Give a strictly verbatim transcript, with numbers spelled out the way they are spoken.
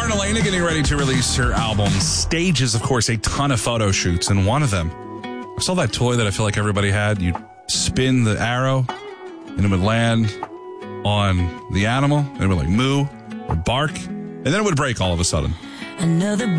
and Elena getting ready to release her album. Stages, of course, a ton of photo shoots. And one of them, I saw that toy that I feel like everybody had. You spin the arrow, and it would land on the animal, and it would like moo or bark, and then it would break all of a sudden. Another